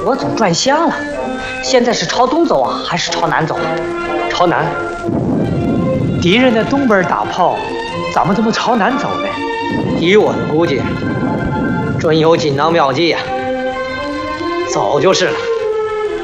我总转向了。现在是朝东走啊，还是朝南走啊？ 朝南。敌人在东边打炮，咱们怎么朝南走呢？ 依我的估计，准有锦囊妙计呀。走就是了。